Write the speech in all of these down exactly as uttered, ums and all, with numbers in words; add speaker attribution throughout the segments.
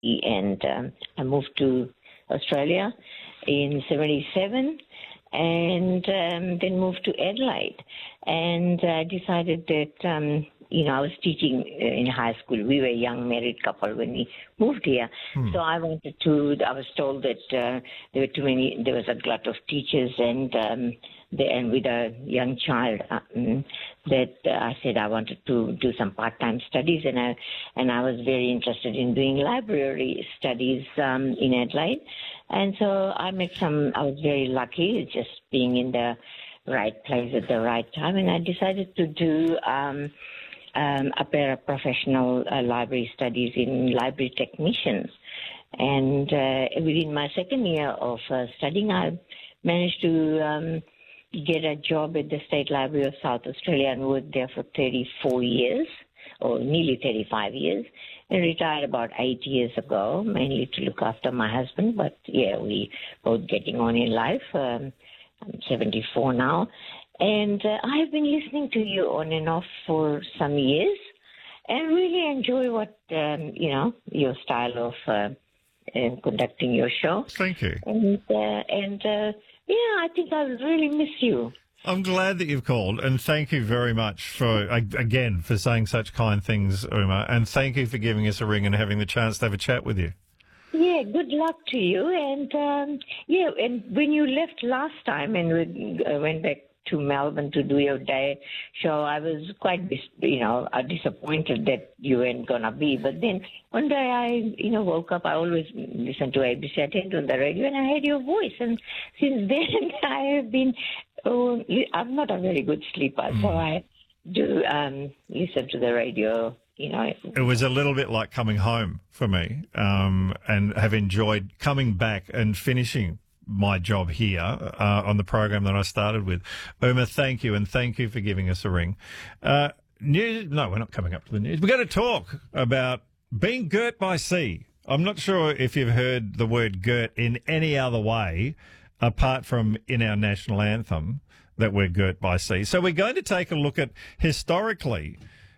Speaker 1: and um, I moved to Australia in seventy-seven, and um, then moved to Adelaide. And I decided that, um, you know, I was teaching in high school. We were a young married couple when we moved here.
Speaker 2: Hmm.
Speaker 1: So I wanted to, I was told that uh, there were too many, there was a glut of teachers, and um, the, and with a young child, um, that uh, I said I wanted to do some part-time studies, and I, and I was very interested in doing library studies um, in Adelaide. And so I met some, I was very lucky just being in the right place at the right time, and I decided to do um, um, a pair of professional uh, library studies in library technicians. And uh, within my second year of uh, studying, I managed to um, get a job at the State Library of South Australia and worked there for thirty-four years, or nearly thirty-five years, and retired about eight years ago, mainly to look after my husband. But, yeah, we both getting on in life. Um, I'm seventy-four now. And uh, I've been listening to you on and off for some years and really enjoy what, um, you know, your style of uh, uh, conducting your show.
Speaker 2: Thank you.
Speaker 1: And, uh, and uh, yeah, I think I'll really miss you.
Speaker 2: I'm glad that you've called, and thank you very much for, again, for saying such kind things, Uma, and thank you for giving us a ring and having the chance to have a chat with you.
Speaker 1: Yeah, good luck to you. And, um, yeah, and when you left last time and we uh, went back to Melbourne to do your day show, I was quite, dis- you know, uh, disappointed that you weren't going to be. But then one day I, you know, woke up. I always listen to A B C, I turned on the radio, and I heard your voice. And since then I have been, oh, I'm not a very good sleeper, mm. so I do um, listen to the radio. You know,
Speaker 2: it was a little bit like coming home for me, um, and have enjoyed coming back and finishing my job here uh, on the program that I started with. Uma, thank you, and thank you for giving us a ring. Uh, news? No, we're not coming up to the news. We're going to talk about being girt by sea. I'm not sure if you've heard the word girt in any other way apart from in our national anthem that we're girt by sea. So we're going to take a look at historically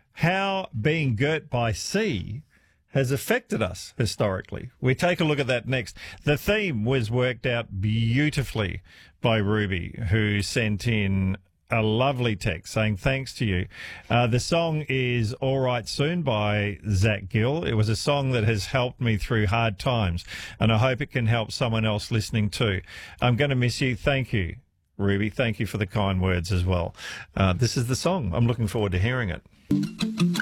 Speaker 2: how being girt by sea has affected us historically. We take a look at that next. The theme was worked out beautifully by Ruby, who sent in a lovely text saying thanks to you. Uh, the song is All Right Soon by Zach Gill. It was a song that has helped me through hard times, and I hope it can help someone else listening too. I'm going to miss you. Thank you, Ruby. Thank you for the kind words as well. Uh, this is the song. I'm looking forward to hearing it.